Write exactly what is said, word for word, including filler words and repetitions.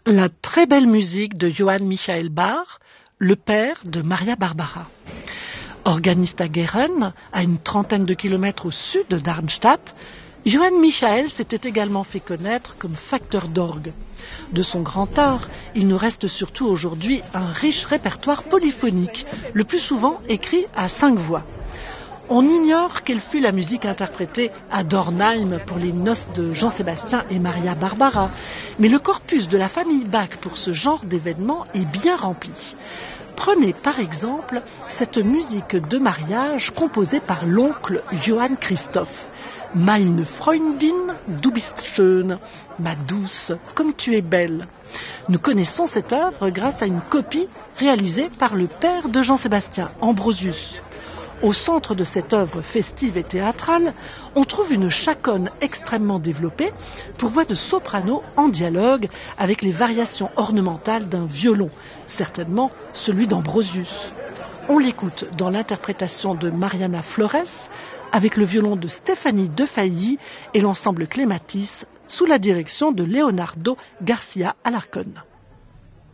La très belle musique de Johann Michael Bach, le père de Maria Barbara. Organiste à Gehren, à une trentaine de kilomètres au sud de Darmstadt, Johann Michael s'était également fait connaître comme facteur d'orgue. De son grand art, il nous reste surtout aujourd'hui un riche répertoire polyphonique, le plus souvent écrit à cinq voix. On ignore quelle fut la musique interprétée à Dornheim pour les noces de Jean-Sébastien et Maria Barbara, mais le corpus de la famille Bach pour ce genre d'événement est bien rempli. Prenez par exemple cette musique de mariage composée par l'oncle Johann Christoph. Meine Freundin, du bist schön, ma douce, comme tu es belle. Nous connaissons cette œuvre grâce à une copie réalisée par le père de Jean-Sébastien, Ambrosius. Au centre de cette œuvre festive et théâtrale, on trouve une chaconne extrêmement développée pour voix de soprano en dialogue avec les variations ornementales d'un violon, certainement celui d'Ambrosius. On l'écoute dans l'interprétation de Mariana Flores avec le violon de Stéphanie Defailly et l'ensemble Clématis sous la direction de Leonardo Garcia Alarcón.